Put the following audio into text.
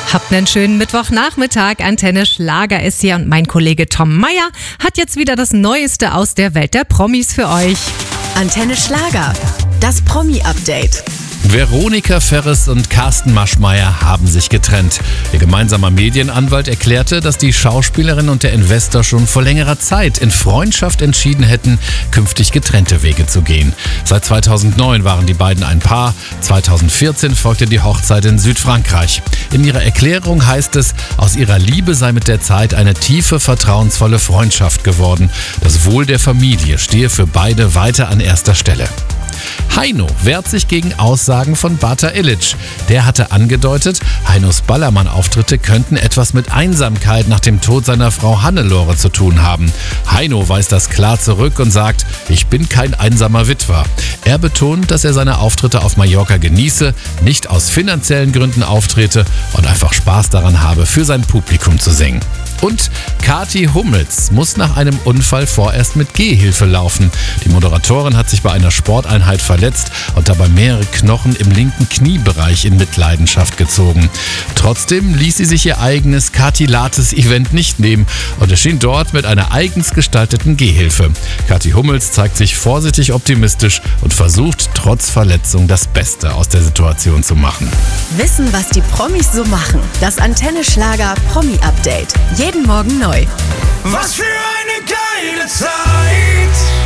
Habt einen schönen Mittwochnachmittag. Antenne Schlager ist hier und mein Kollege Tom Meyer hat jetzt wieder das Neueste aus der Welt der Promis für euch. Antenne Schlager, das Promi-Update. Veronika Ferres und Carsten Maschmeyer haben sich getrennt. Ihr gemeinsamer Medienanwalt erklärte, dass die Schauspielerin und der Investor schon vor längerer Zeit in Freundschaft entschieden hätten, künftig getrennte Wege zu gehen. Seit 2009 waren die beiden ein Paar. 2014 folgte die Hochzeit in Südfrankreich. In ihrer Erklärung heißt es, aus ihrer Liebe sei mit der Zeit eine tiefe, vertrauensvolle Freundschaft geworden. Das Wohl der Familie stehe für beide weiter an erster Stelle. Heino wehrt sich gegen Aussagen von Bata Illich. Der hatte angedeutet, Heinos Ballermann-Auftritte könnten etwas mit Einsamkeit nach dem Tod seiner Frau Hannelore zu tun haben. Heino weist das klar zurück und sagt, ich bin kein einsamer Witwer. Er betont, dass er seine Auftritte auf Mallorca genieße, nicht aus finanziellen Gründen auftrete und einfach Spaß daran habe, für sein Publikum zu singen. Und Kathi Hummels muss nach einem Unfall vorerst mit Gehhilfe laufen. Die Moderatorin hat sich bei einer Sporteinheit verletzt und dabei mehrere Knochen im linken Kniebereich in Mitleidenschaft gezogen. Trotzdem ließ sie sich ihr eigenes Kathi-Lates-Event nicht nehmen und erschien dort mit einer eigens gestalteten Gehhilfe. Kathi Hummels zeigt sich vorsichtig optimistisch und versucht trotz Verletzung das Beste aus der Situation zu machen. Wissen, was die Promis so machen. Das Antenne Schlager Promi-Update. Jeden Morgen neu. Was für eine geile Zeit!